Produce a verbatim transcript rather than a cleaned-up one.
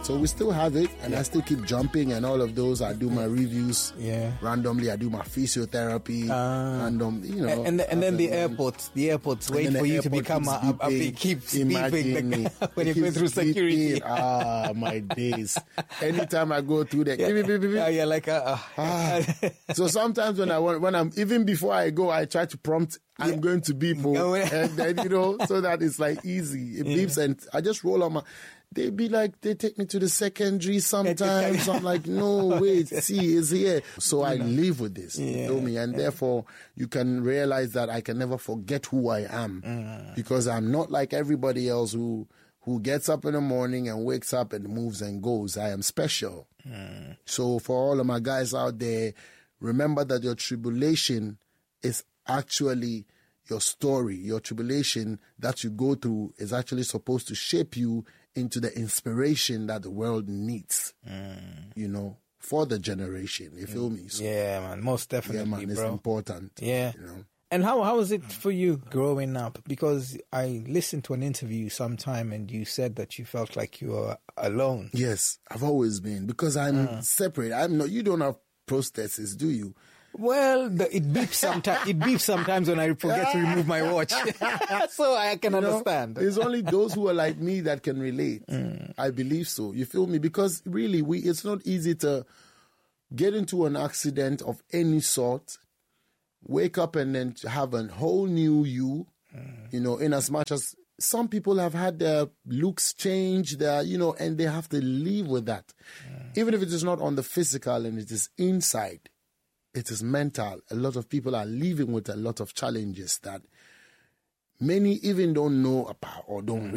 So we still have it, and yeah. I still keep jumping and all of those. I do my reviews yeah. randomly. I do my physiotherapy uh, random, you know. And, and then the airports, the airports wait for you to become a, a big keep beeping like, when you go through security. Ah, my days. Anytime I go through that, yeah, beep, beep, beep, beep. Uh, yeah, like uh, uh, ah. So sometimes when I want, when I'm even before I go, I try to prompt. I'm yeah. going to beep, oh, and then you know, so that it's like easy. It beeps, yeah. and I just roll on my. They be like, they take me to the secondary sometimes. I'm like, no, wait, see, it's here. So I live with this, yeah. you know me? And yeah. therefore, you can realize that I can never forget who I am. Mm. Because I'm not like everybody else who who gets up in the morning and wakes up and moves and goes. I am special. Mm. So for all of my guys out there, remember that your tribulation is actually your story. Your tribulation that you go through is actually supposed to shape you into the inspiration that the world needs, mm. you know, for the generation. You feel me? So, yeah, man, most definitely, yeah, man, it's bro. important. Yeah. You know? And how how was it for you growing up? Because I listened to an interview sometime and you said that you felt like you were alone. Yes, I've always been, because I'm uh. separate. I'm not, you don't have prosthesis, do you? Well, the, it beeps sometimes. It beeps sometimes when I forget to remove my watch, so I can you understand. Know, it's only those who are like me that can relate. Mm. I believe so. You feel me? Because really, we it's not easy to get into an accident of any sort, wake up and then have a whole new you. Mm. You know, in as much as some people have had their looks change, their you know, and they have to live with that, mm. even if it is not on the physical and it is inside. It is mental. A lot of people are living with a lot of challenges that many even don't know about or don't